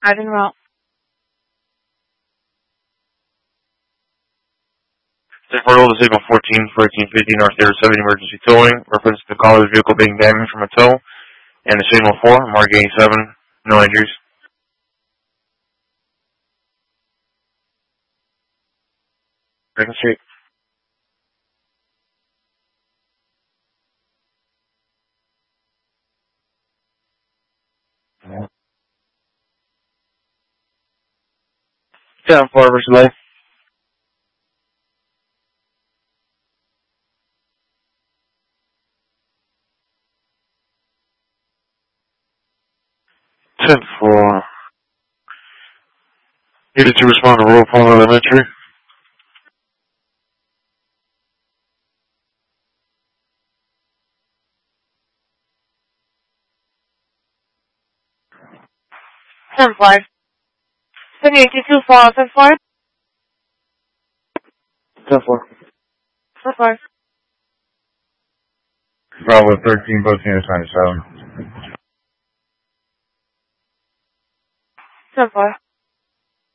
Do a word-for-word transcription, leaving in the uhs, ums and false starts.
Out en route. ten four, to signal fourteen, fourteen fifty North Air seven emergency towing. Reference to the caller's vehicle being damaged from a tow. And the signal four, Mark eighty-seven, no injuries. Second Street. ten four, versus life. ten four. Needed to respond to Rural Palm Elementary. ten five. seven eighty-two, four, ten five. ten four. ten five. Bravo thirteen, both units ninety-seven. ten five.